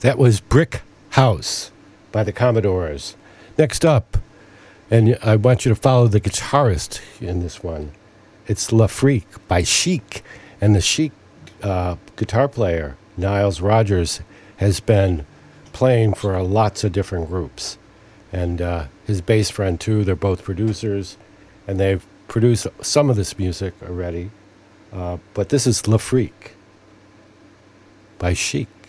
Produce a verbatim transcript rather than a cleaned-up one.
That was Brick House by the Commodores. Next up, and I want you to follow the guitarist in this one. It's La Freak by Chic. And the Chic uh, guitar player, Niles Rodgers, has been playing for lots of different groups. And uh, his bass friend, too, they're both producers. And they've produced some of this music already. Uh, but this is La Freak by Chic.